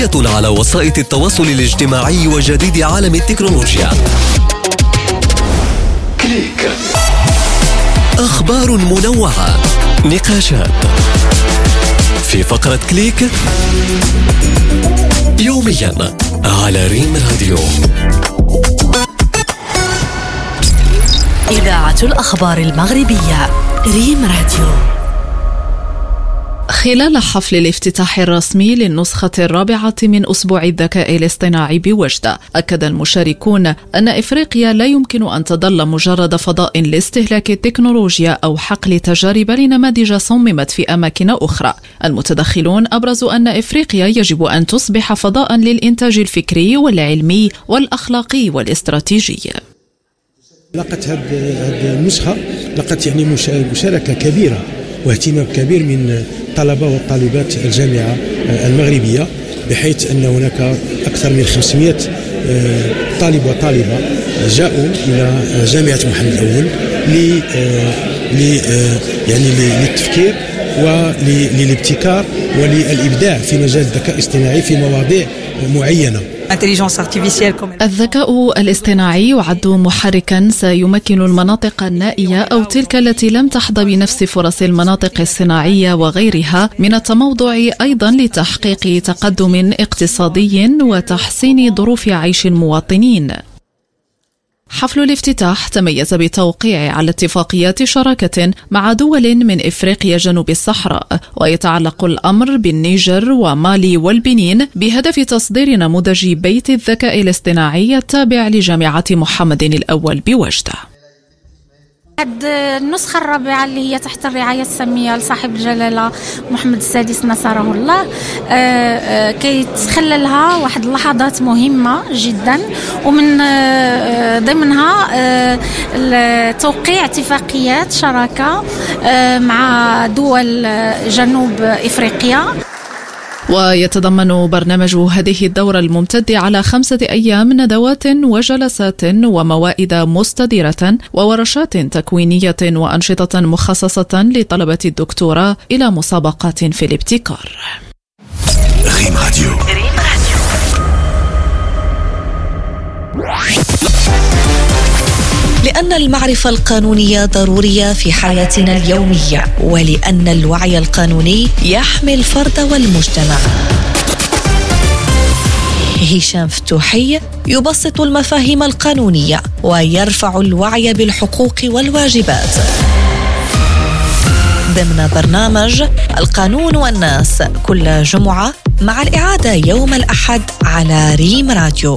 على وسائل التواصل الاجتماعي وجديد عالم التكنولوجيا. كليك. أخبار منوعة، نقاشات في فقرة كليك يوميا على ريم راديو. إذاعة الأخبار المغربية ريم راديو. خلال حفل الافتتاح الرسمي للنسخة الرابعة من أسبوع الذكاء الاصطناعي بوجدة، أكد المشاركون أن إفريقيا لا يمكن أن تظل مجرد فضاء لاستهلاك التكنولوجيا أو حقل تجارب لنماذج صممت في أماكن أخرى. المتدخلون أبرزوا أن إفريقيا يجب أن تصبح فضاء للإنتاج الفكري والعلمي والأخلاقي والاستراتيجي. لقت هذه النسخة مشاركة كبيرة واهتمام كبير من طلبة وطالبات الجامعة المغربية، بحيث أن هناك أكثر من 500 طالب وطالبة جاءوا إلى جامعة محمد الأول للتفكير وللابتكار وللإبداع في مجال الذكاء الاصطناعي في مواضيع معينة. الذكاء الاصطناعي يعد محركا سيمكن المناطق النائية أو تلك التي لم تحظى بنفس فرص المناطق الصناعية وغيرها من التموضع أيضا لتحقيق تقدم اقتصادي وتحسين ظروف عيش المواطنين. حفل الافتتاح تميز بالتوقيع على اتفاقيات شراكة مع دول من إفريقيا جنوب الصحراء، ويتعلق الأمر بالنيجر ومالي والبنين بهدف تصدير نموذج بيت الذكاء الاصطناعي التابع لجامعة محمد الأول بوجدة. النسخة الرابعة اللي هي تحت الرعاية السامية لصاحب الجلالة محمد السادس نصره الله كيتخللها واحد اللحظات مهمة جدا، ومن ضمنها توقيع اتفاقيات شراكة مع دول جنوب إفريقيا. ويتضمن برنامج هذه الدورة الممتد على 5 أيام ندوات وجلسات وموائد مستديرة وورشات تكوينية وأنشطة مخصصة لطلبة الدكتوراه إلى مسابقات في الابتكار. ريم راديو. لأن المعرفة القانونية ضرورية في حياتنا اليومية، ولأن الوعي القانوني يحمي الفرد والمجتمع. هشام فتوحي يبسط المفاهيم القانونية ويرفع الوعي بالحقوق والواجبات ضمن برنامج القانون والناس كل جمعة، مع الإعادة يوم الأحد على ريم راديو.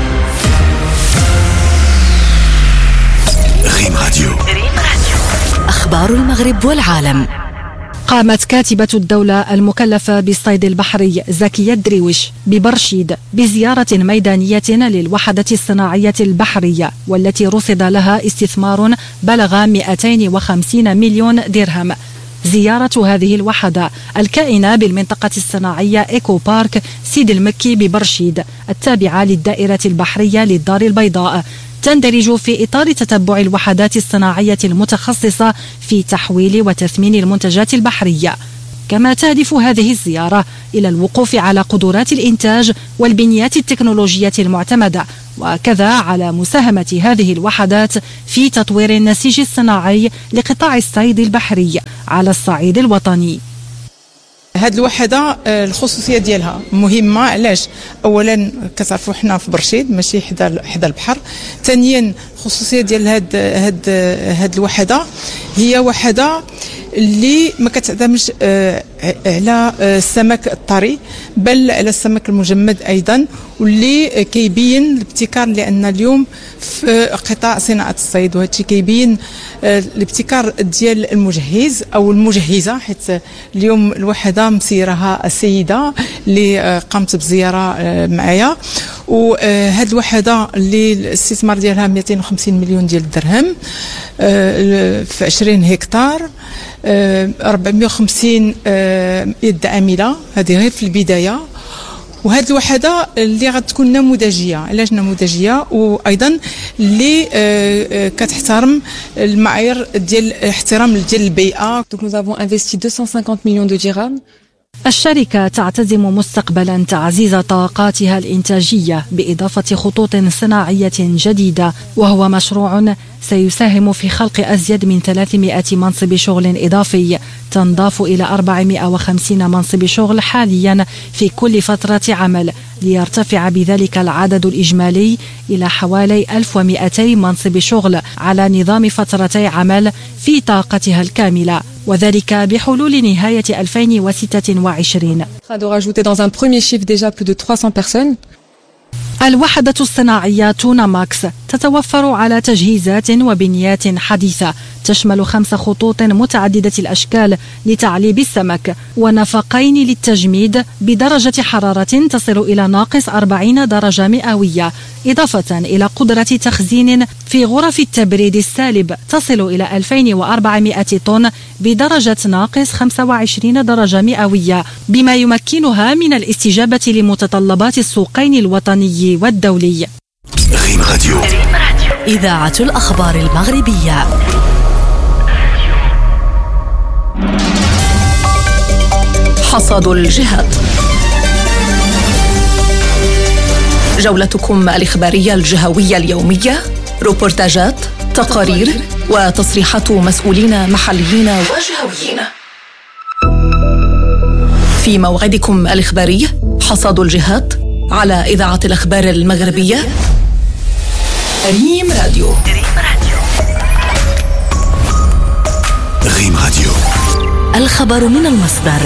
ريم راديو. أخبار المغرب والعالم. قامت كاتبة الدولة المكلفة بالصيد البحري زكية درويش ببرشيد بزيارة ميدانية للوحدة الصناعية البحرية، والتي رصد لها استثمار بلغ 250 مليون درهم. زيارة هذه الوحدة الكائنة بالمنطقة الصناعية إيكو بارك سيد المكي ببرشيد التابعة للدائرة البحرية للدار البيضاء تندرج في إطار تتبع الوحدات الصناعية المتخصصة في تحويل وتثمين المنتجات البحرية. كما تهدف هذه الزيارة إلى الوقوف على قدرات الإنتاج والبنيات التكنولوجية المعتمدة، وكذا على مساهمة هذه الوحدات في تطوير النسيج الصناعي لقطاع الصيد البحري على الصعيد الوطني. هاد الوحده الخصوصيه ديالها مهمه. علاش؟ اولا كتعرفوا حنا في برشيد ماشي حدا البحر. ثانيا الخصوصيه ديال هاد الوحده هي وحده اللي ما كتعتمدش على السمك الطري بل على السمك المجمد ايضا، واللي كيبين الابتكار، لان اليوم في قطاع صناعه الصيد وهادشي كيبين الابتكار ديال المجهز او المجهزه، حيت اليوم الوحده مسيرها السيده اللي قامت بزياره معايا. وهاد الوحده اللي الاستثمار ديالها 250 مليون ديال الدرهم في 20 هكتار، 450 يد عامله، هذه غير في البدايه. وهذه الوحده اللي غتكون نموذجيه. علاش نموذجيه؟ وايضا اللي كتحترم المعايير ديال احترام ديال البيئه. Donc nous avons investi 250 millions de dirhams. الشركة تعتزم مستقبلا تعزيز طاقاتها الإنتاجية بإضافة خطوط صناعية جديدة، وهو مشروع سيساهم في خلق أزيد من 300 منصب شغل إضافي تنضاف إلى 450 منصب شغل حاليا في كل فترة عمل، ليرتفع بذلك العدد الإجمالي إلى حوالي 1200 منصب شغل على نظام فترتي عمل في طاقتها الكاملة، وذلك بحلول نهاية 2026. الوحدة الصناعية تونا ماكس تتوفر على تجهيزات وبنيات حديثة تشمل 5 خطوط متعددة الأشكال لتعليب السمك، ونفقين للتجميد بدرجة حرارة تصل إلى ناقص 40 درجة مئوية، إضافة إلى قدرة تخزين في غرف التبريد السالب تصل إلى 2400 طن بدرجة ناقص 25 درجة مئوية، بما يمكنها من الاستجابة لمتطلبات السوقين الوطني والدولي. ريم راديو، إذاعة الأخبار المغربية. حصاد الجهات، جولتكم الإخبارية الجهوية اليومية، روبورتاجات، تقارير وتصريحات مسؤولين محليين وجهويين. في موعدكم الإخباري حصاد الجهات على إذاعة الأخبار المغربية ريم راديو. ريم راديو، الخبر من المصدر.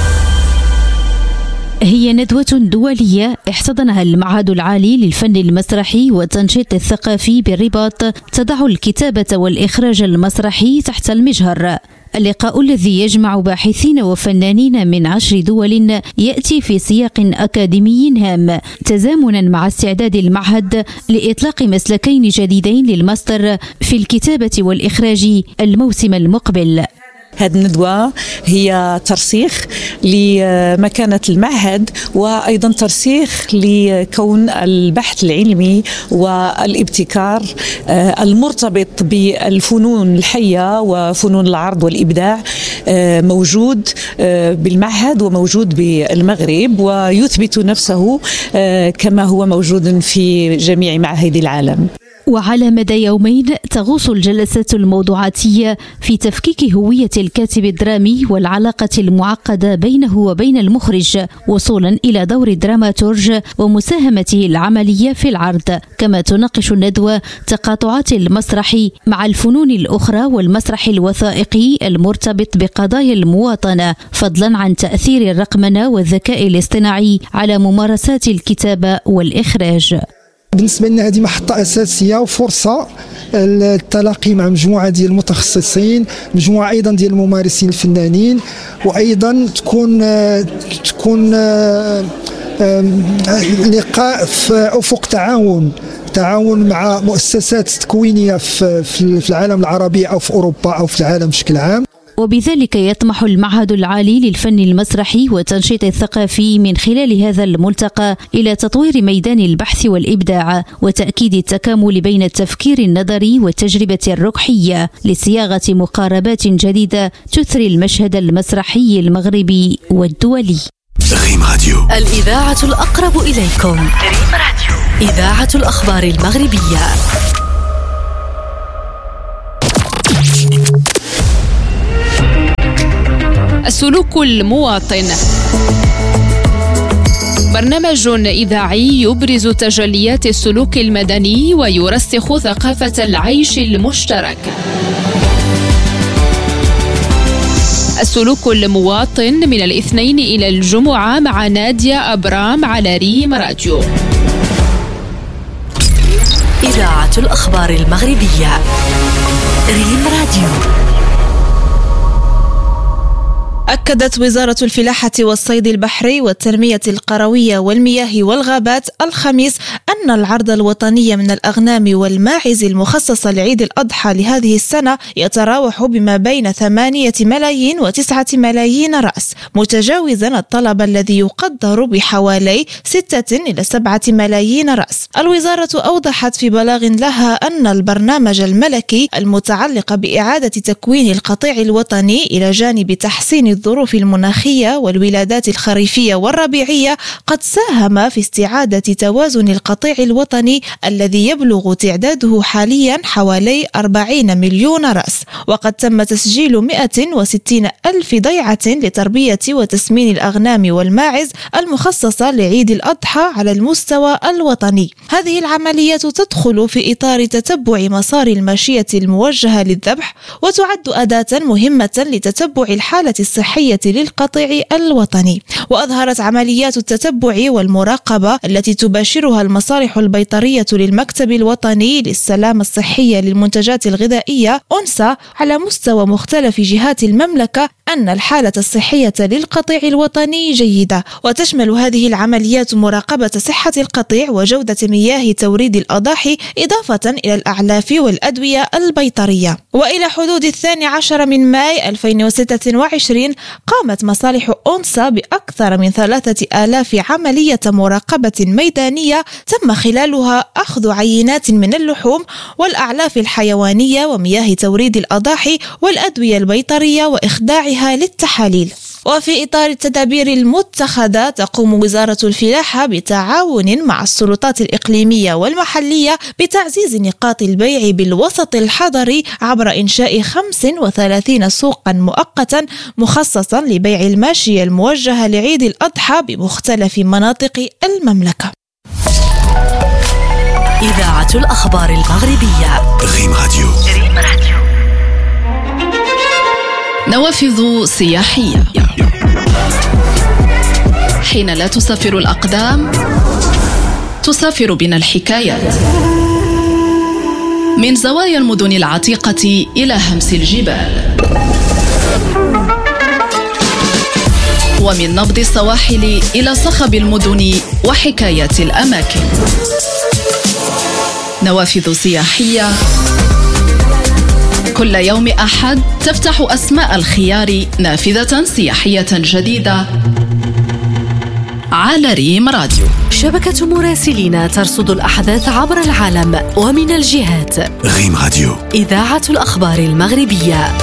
هي ندوة دولية احتضنها المعهد العالي للفن المسرحي والتنشيط الثقافي بالرباط تضع الكتابة والإخراج المسرحي تحت المجهر. اللقاء الذي يجمع باحثين وفنانين من 10 دول يأتي في سياق أكاديمي هام، تزامنا مع استعداد المعهد لإطلاق مسلكين جديدين للماستر في الكتابة والإخراج الموسم المقبل. هذه الندوة هي ترسيخ لمكانة المعهد، وأيضا ترسيخ لكون البحث العلمي والابتكار المرتبط بالفنون الحية وفنون العرض والإبداع موجود بالمعهد وموجود بالمغرب، ويثبت نفسه كما هو موجود في جميع معاهد العالم. وعلى مدى يومين تغوص الجلسات الموضوعاتية في تفكيك هوية الكاتب الدرامي والعلاقة المعقدة بينه وبين المخرج، وصولا إلى دور الدراماتورج ومساهمته العملية في العرض. كما تناقش الندوة تقاطعات المسرح مع الفنون الأخرى والمسرح الوثائقي المرتبط بقضايا المواطنة، فضلا عن تأثير الرقمنة والذكاء الاصطناعي على ممارسات الكتابة والإخراج. بالنسبة لنا هذه محطة أساسية وفرصة التلاقي مع مجموعة ديال المتخصصين، مجموعة أيضا ديال الممارسين الفنانين، وأيضا تكون لقاء في أفق تعاون مع مؤسسات تكوينية في العالم العربي أو في أوروبا أو في العالم بشكل عام. وبذلك يطمح المعهد العالي للفن المسرحي والتنشيط الثقافي من خلال هذا الملتقى إلى تطوير ميدان البحث والإبداع وتأكيد التكامل بين التفكير النظري والتجربة الركحية لصياغة مقاربات جديدة تثري المشهد المسرحي المغربي والدولي. ريم راديو، الإذاعة الأقرب إليكم. ريم راديو، إذاعة الأخبار المغربية. السلوك المواطن، برنامج إذاعي يبرز تجليات السلوك المدني ويرسخ ثقافة العيش المشترك. السلوك المواطن من الاثنين إلى الجمعة مع نادية أبرام على ريم راديو. إذاعة الأخبار المغربية ريم راديو. أكدت وزارة الفلاحة والصيد البحري والتنمية القروية والمياه والغابات الخميس أن العرض الوطني من الأغنام والماعز المخصصة لعيد الأضحى لهذه السنة يتراوح بما بين 8 ملايين و9 ملايين رأس، متجاوزا الطلب الذي يقدر بحوالي 6 إلى 7 ملايين رأس. الوزارة أوضحت في بلاغ لها أن البرنامج الملكي المتعلق بإعادة تكوين القطيع الوطني إلى جانب تحسين الظروف المناخية والولادات الخريفية والربيعية قد ساهم في استعادة توازن القطيع الوطني الذي يبلغ تعداده حاليا حوالي 40 مليون رأس. وقد تم تسجيل 160 ألف ضيعة لتربية وتسمين الأغنام والماعز المخصصة لعيد الأضحى على المستوى الوطني. هذه العمليات تدخل في إطار تتبع مسار الماشية الموجهة للذبح، وتعد أداة مهمة لتتبع الحالة الصحية للقطيع الوطني. وأظهرت عمليات التتبع والمراقبة التي تباشرها المصالح البيطرية للمكتب الوطني للسلامة الصحية للمنتجات الغذائية أنسا على مستوى مختلف جهات المملكة أن الحالة الصحية للقطيع الوطني جيدة. وتشمل هذه العمليات مراقبة صحة القطيع وجودة مياه توريد الأضاحي إضافة إلى الأعلاف والأدوية البيطرية. وإلى حدود 12 من ماي 2026 قامت مصالح أنسا بأكثر من 3000 عملية مراقبة ميدانية تم خلالها أخذ عينات من اللحوم والأعلاف الحيوانية ومياه توريد الأضاحي والأدوية البيطرية وإخضاعها للتحاليل. وفي إطار التدابير المتخذة تقوم وزارة الفلاحة بتعاون مع السلطات الإقليمية والمحلية بتعزيز نقاط البيع بالوسط الحضري عبر إنشاء 35 سوقا مؤقتا مخصصا لبيع الماشية الموجهة لعيد الأضحى بمختلف مناطق المملكة. إذاعة الأخبار المغربية ريم راديو. نوافذ سياحية. حين لا تسافر الأقدام تسافر بنا الحكايات، من زوايا المدن العتيقة إلى همس الجبال، ومن نبض السواحل إلى صخب المدن وحكايات الأماكن. نوافذ سياحية كل يوم أحد تفتح أسماء الخيار نافذة سياحية جديدة على ريم راديو. شبكة مراسلين ترصد الأحداث عبر العالم ومن الجهات. ريم راديو، إذاعة الأخبار المغربية.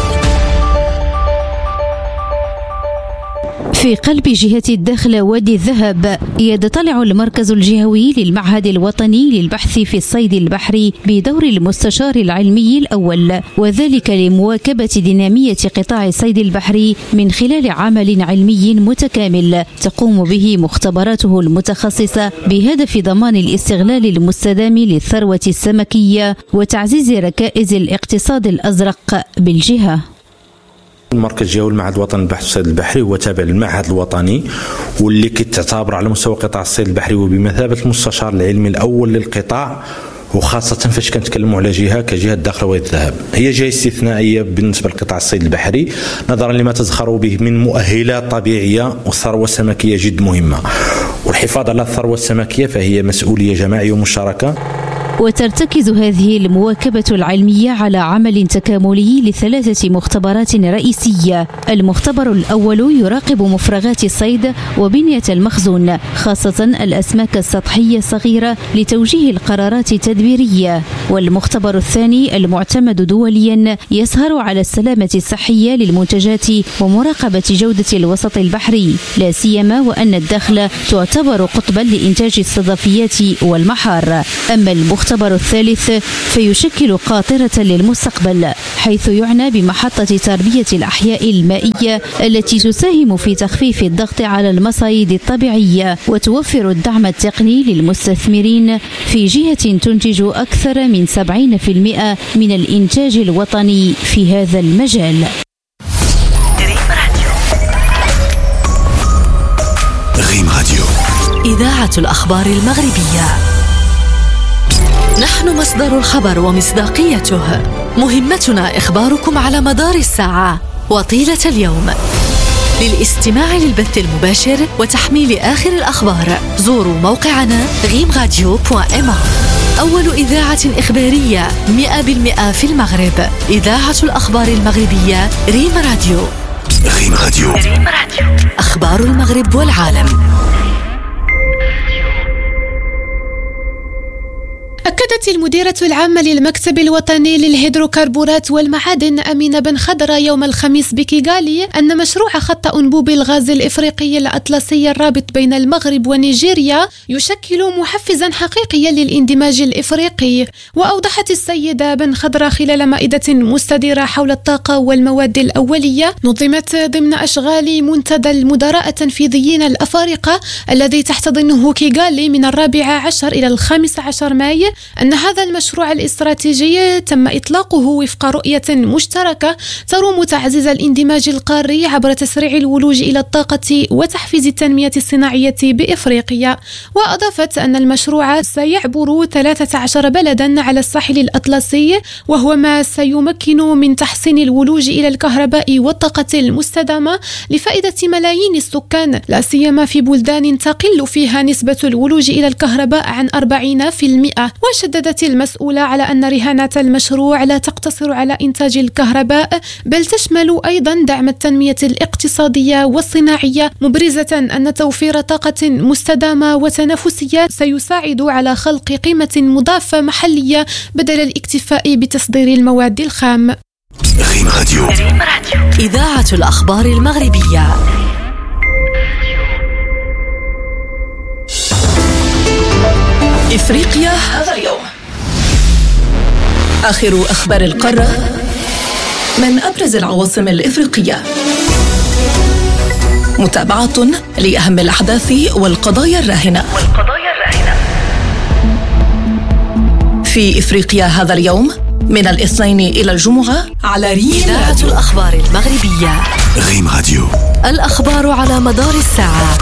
في قلب جهة الداخل وادي الذهب يتطلع المركز الجهوي للمعهد الوطني للبحث في الصيد البحري بدور المستشار العلمي الأول، وذلك لمواكبة دينامية قطاع الصيد البحري من خلال عمل علمي متكامل تقوم به مختبراته المتخصصة بهدف ضمان الاستغلال المستدام للثروة السمكية وتعزيز ركائز الاقتصاد الأزرق بالجهة. المركز الجهوي المعهد الوطني للبحث في الصيد البحري هو تابع للمعهد الوطني، واللي كتعتبر على مستوى قطاع الصيد البحري وبمثابة المستشار العلمي الأول للقطاع، وخاصة فاش كنتكلموا على جهة كجهة داخل وادي الذهب. هي جهة استثنائية بالنسبة لقطاع الصيد البحري نظرا لما تزخر به من مؤهلات طبيعية والثروة السمكية جد مهمة، والحفاظ على الثروة السمكية فهي مسؤولية جماعية ومشتركة. وترتكز هذه المواكبة العلمية على عمل تكاملي لثلاثة مختبرات رئيسية. المختبر الأول يراقب مفرغات الصيد وبنية المخزون، خاصة الأسماك السطحية الصغيرة لتوجيه القرارات التدبيرية. والمختبر الثاني المعتمد دوليا يسهر على السلامة الصحية للمنتجات ومراقبة جودة الوسط البحري، لا سيما وأن الداخل تعتبر قطبا لإنتاج الصدفيات والمحار. أما المختبر الثالث فيشكل قاطرة للمستقبل، حيث يعنى بمحطة تربية الأحياء المائية التي تساهم في تخفيف الضغط على المصايد الطبيعية وتوفر الدعم التقني للمستثمرين في جهة تنتج أكثر من 70% من الإنتاج الوطني في هذا المجال. ريم راديو، إذاعة الأخبار المغربية. نحن مصدر الخبر ومصداقيته، مهمتنا إخباركم على مدار الساعة وطيلة اليوم. للاستماع للبث المباشر وتحميل آخر الأخبار زوروا موقعنا rimradio.ma. أول إذاعة إخبارية 100% في المغرب، إذاعة الأخبار المغربية ريم راديو. ريم راديو، أخبار المغرب والعالم. أكدت أضافت المديرة العامة للمكتب الوطني للهيدروكربورات والمعادن أمينة بن خضرة يوم الخميس بكيغالي أن مشروع خط أنبوب الغاز الإفريقي الأطلسي الرابط بين المغرب ونيجيريا يشكل محفزا حقيقيا للاندماج الإفريقي. وأوضحت السيدة بن خضرة خلال مائدة مستديرة حول الطاقة والمواد الأولية نظمت ضمن أشغال منتدى المدراء التنفيذيين الأفارقة الذي تحتضنه كيغالي من 14 إلى 15 مايو أن هذا المشروع الاستراتيجي تم إطلاقه وفق رؤية مشتركة تروم تعزيز الاندماج القاري عبر تسريع الولوج إلى الطاقة وتحفيز التنمية الصناعية بإفريقيا. وأضافت أن المشروع سيعبر 13 بلدا على الساحل الأطلسي، وهو ما سيمكن من تحسين الولوج إلى الكهرباء والطاقة المستدامة لفائدة ملايين السكان، لا سيما في بلدان تقل فيها نسبة الولوج إلى الكهرباء عن 40%. وشددت المسؤولة على أن رهانات المشروع لا تقتصر على إنتاج الكهرباء بل تشمل أيضا دعم التنمية الاقتصادية والصناعية، مبرزة أن توفير طاقة مستدامة وتنافسية سيساعد على خلق قيمة مضافة محلية بدل الاكتفاء بتصدير المواد الخام. ريم راديو. إذاعة الأخبار المغربية. إفريقيا هذا اليوم. آخر أخبار القارة من أبرز العواصم الإفريقية. متابعة لأهم الأحداث والقضايا الراهنة. في إفريقيا هذا اليوم من الاثنين إلى الجمعة على ريم. إذاعة الأخبار المغربية. ريم راديو. الأخبار على مدار الساعة.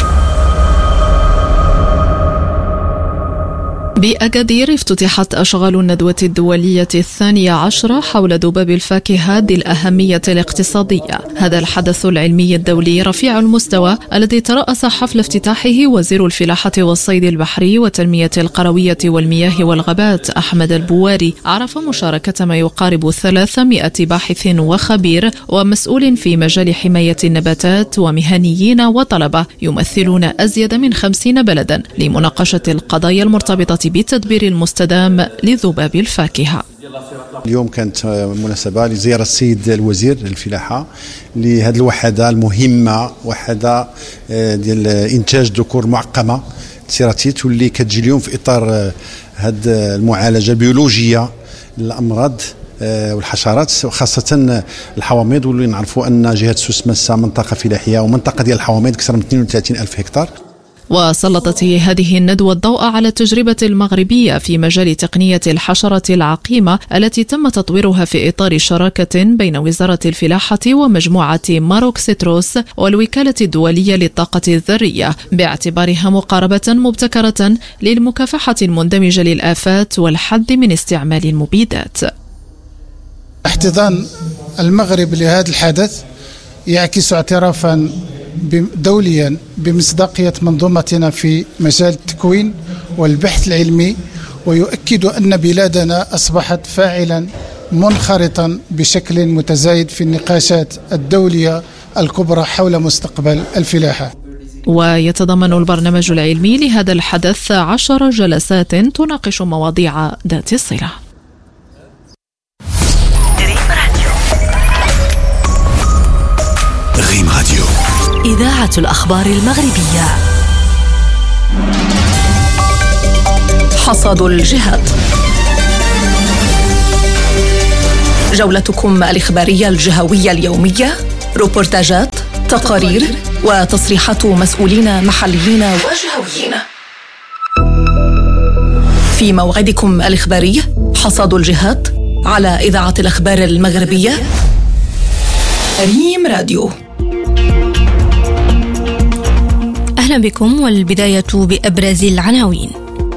بأكادير افتتحت أشغال الندوة الدولية 12 حول ذباب الفاكهة ذي الأهمية الاقتصادية. هذا الحدث العلمي الدولي رفيع المستوى الذي ترأس حفل افتتاحه وزير الفلاحة والصيد البحري والتنمية القروية والمياه والغابات أحمد البواري عرف مشاركة ما يقارب 300 باحث وخبير ومسؤول في مجال حماية النباتات ومهنيين وطلبة يمثلون أزيد من 50 بلدا لمناقشة القضايا المرتبطة بالتدبير المستدام لذباب الفاكهة. اليوم كانت مناسبة لزيارة السيد الوزير الفلاحة لهذه الوحدة المهمة، وحدة ديال إنتاج ذكور معقمة تيراتيت، واللي كتجي اليوم في إطار هذه المعالجة البيولوجية للأمراض والحشرات وخاصة الحوامض، واللي نعرفوا أن جهة سوس مسا منطقة فلاحية ومنطقة ديال الحوامض أكثر من 32,000 هكتار. وسلطت هذه الندوة الضوء على التجربة المغربية في مجال تقنية الحشرة العقيمة التي تم تطويرها في إطار شراكة بين وزارة الفلاحة ومجموعة ماروك سيتروس والوكالة الدولية للطاقة الذرية، باعتبارها مقاربة مبتكرة للمكافحة المندمجة للآفات والحد من استعمال المبيدات. احتضان المغرب لهذا الحدث يعكس اعترافا دوليا بمصداقية منظومتنا في مجال التكوين والبحث العلمي، ويؤكد أن بلادنا أصبحت فاعلا منخرطا بشكل متزايد في النقاشات الدولية الكبرى حول مستقبل الفلاحة. ويتضمن البرنامج العلمي لهذا الحدث 10 جلسات تناقش مواضيع ذات الصلة. ريم راديو. إذاعة الأخبار المغربية. حصاد الجهات. جولتكم الإخبارية الجهوية اليومية، روبورتاجات، تقارير وتصريحات مسؤولين محليين وجهويين. في موعدكم الإخباري حصاد الجهات على إذاعة الأخبار المغربية ريم راديو. أهلا بكم، والبداية بأبرز العناوين.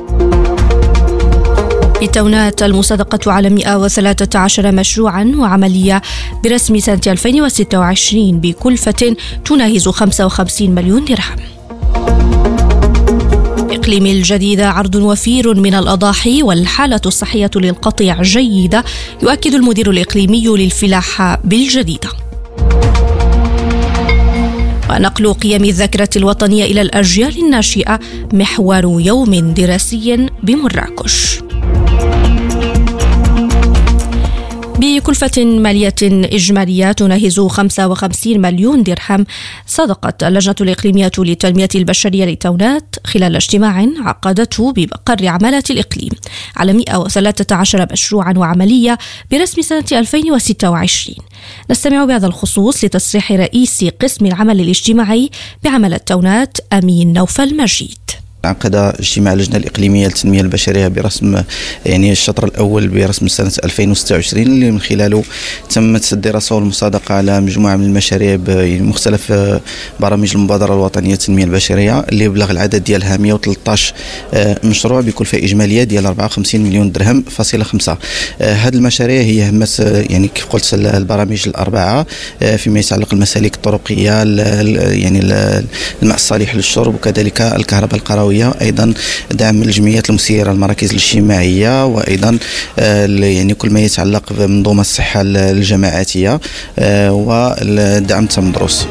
لتونات المصادقة على 113 مشروعا وعملية برسم سنة 2026 بكلفة تناهز 55 مليون درهم. إقليم الجديدة عرض وفير من الأضاحي والحالة الصحية للقطيع جيدة، يؤكد المدير الإقليمي للفلاحة بالجديدة. ونقل قيم الذاكرة الوطنية إلى الأجيال الناشئة محور يوم دراسي بمراكش. بكلفة مالية إجمالية تناهز 55 مليون درهم، صادقت اللجنة الإقليمية للتنمية البشرية للتونات خلال اجتماع عقدته بمقر عمالة الإقليم على 113 مشروعا وعملية برسم سنة 2026. نستمع بهذا الخصوص لتصريح رئيس قسم العمل الاجتماعي بعمل التونات أمين نوفل مجيد. عقد اجتماع اللجنة الإقليمية للتنمية البشرية برسم الشطر الأول برسم سنة 2026 اللي من خلاله تمت الدراسة والمصادقة على مجموعة من المشاريع بمختلف برامج المبادرة الوطنية للتنمية البشرية اللي يبلغ العدد ديالها 113 مشروع بكلفة إجمالية ديال 54 مليون درهم فاصلة 5. هذه المشاريع هي همت كيف قلت البرامج الأربعة فيما يتعلق المسالك الطرقية الماء الصالح للشرب وكذلك الكهرباء القروية، أيضا دعم الجمعيات المسيرة المراكز الاجتماعية، وأيضا كل ما يتعلق بمنظومة الصحة الجماعاتية ودعم التمدرس.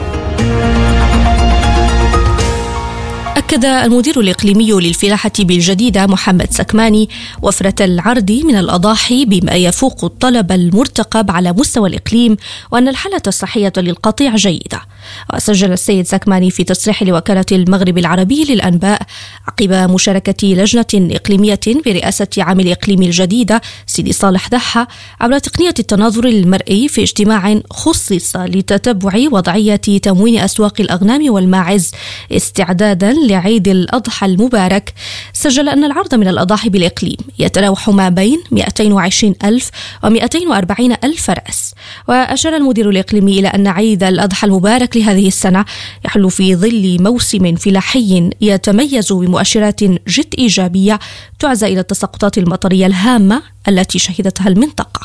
أكد المدير الإقليمي للفلاحة بالجديدة محمد سكماني وفرة العرض من الأضاحي بما يفوق الطلب المرتقب على مستوى الإقليم، وأن الحالة الصحية للقطيع جيدة. وسجل السيد سكماني في تصريح لوكالة المغرب العربي للأنباء عقب مشاركة لجنة إقليمية برئاسة عامل إقليم الجديدة سيدي صالح دحة عبر تقنية التناظر المرئي في اجتماع خصص لتتبع وضعية تموين أسواق الأغنام والماعز استعدادا لعيد الأضحى المبارك. سجل أن العرض من الأضاحي بالإقليم يتراوح ما بين 220,000 و240,000 رأس. وأشار المدير الإقليمي إلى أن عيد الأضحى المبارك لهذه السنة يحل في ظل موسم فلاحي يتميز بمؤشرات جد إيجابية تعزى إلى التساقطات المطرية الهامة التي شهدتها المنطقة.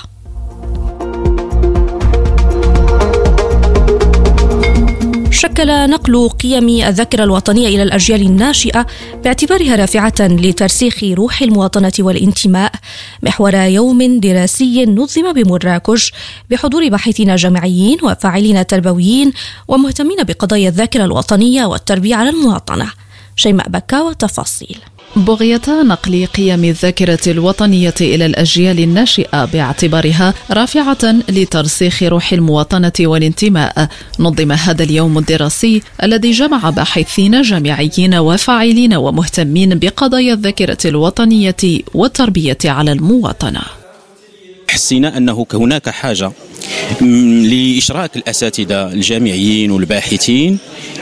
شكل نقل قيم الذاكرة الوطنية إلى الأجيال الناشئة باعتبارها رافعة لترسيخ روح المواطنة والانتماء محور يوم دراسي نظم بمراكش بحضور باحثين جامعيين وفاعلين تربويين ومهتمين بقضايا الذاكرة الوطنية والتربية على المواطنة. شيماء بكا وتفاصيل. بغية نقل قيم الذاكرة الوطنية إلى الأجيال الناشئة باعتبارها رافعة لترسيخ روح المواطنة والانتماء، نظم هذا اليوم الدراسي الذي جمع باحثين جامعيين وفاعلين ومهتمين بقضايا الذاكرة الوطنية والتربية على المواطنة. حسينا أنه هناك حاجة لإشراك الأساتذة الجامعيين والباحثين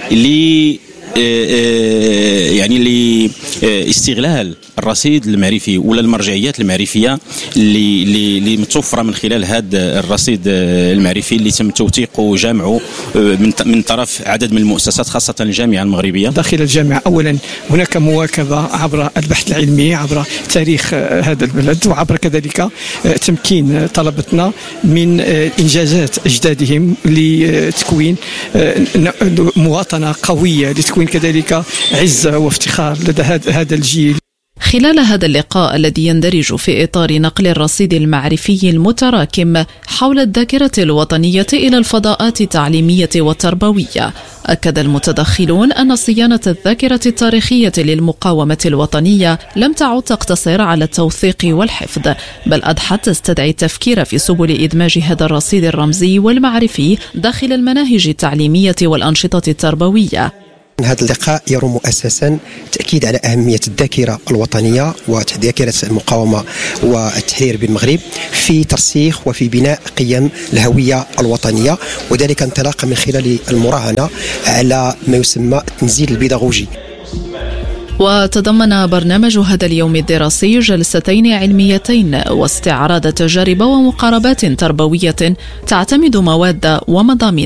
لاستغلال الرصيد المعرفي ولا المرجعيات المعرفية اللي متوفرة من خلال هذا الرصيد المعرفي اللي تم توثيقه وجمعه من طرف عدد من المؤسسات خاصة الجامعة المغربية. داخل الجامعة أولا هناك مواكبة عبر البحث العلمي، عبر تاريخ هذا البلد، وعبر كذلك تمكين طلبتنا من إنجازات أجدادهم لتكوين مواطنة قوية، لتكوين كذلك عزة وافتخار لدى هذا الجيل. خلال هذا اللقاء الذي يندرج في إطار نقل الرصيد المعرفي المتراكم حول الذاكرة الوطنية إلى الفضاءات التعليمية والتربوية، أكد المتدخلون أن صيانة الذاكرة التاريخية للمقاومة الوطنية لم تعد تقتصر على التوثيق والحفظ، بل أضحت تستدعي التفكير في سبل إدماج هذا الرصيد الرمزي والمعرفي داخل المناهج التعليمية والأنشطة التربوية. هذا اللقاء يرم أساسا تأكيد على أهمية الذاكرة الوطنية وذاكرة المقاومة والتحرير بالمغرب في ترسيخ وفي بناء قيم الهوية الوطنية، وذلك انطلاقا من خلال المراهنة على ما يسمى التنزيل البيداغوجي. وتضمن برنامج هذا اليوم الدراسي جلستين علميتين واستعراض تجارب ومقاربات تربوية تعتمد مواد ومضامين